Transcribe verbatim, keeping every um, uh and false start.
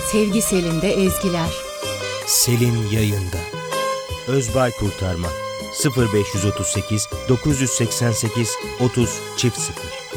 Sevgi Selin'de ezgiler. Selin yayında. Özbay Kurtarma. sıfır beş otuz sekiz dokuz seksen sekiz otuz çift sıfır